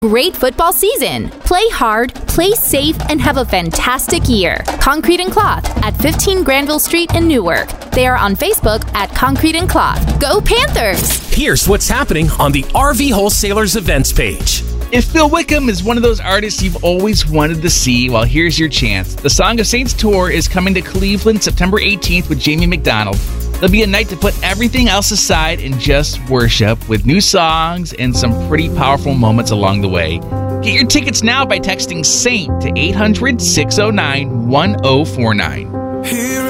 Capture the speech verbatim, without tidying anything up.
great football season. Play hard, play safe, and have a fantastic year. Concrete and Cloth at fifteen Granville Street in Newark. They are on Facebook at Concrete and Cloth. Go Panthers! Here's what's happening on the R V Wholesalers events page. If Phil Wickham is one of those artists you've always wanted to see, well, here's your chance. The Song of Saints Tour is coming to Cleveland September eighteenth with Jamie McDonald. There'll be a night to put everything else aside and just worship with new songs and some pretty powerful moments along the way. Get your tickets now by texting SAINT to eight hundred, six oh nine, one oh four nine.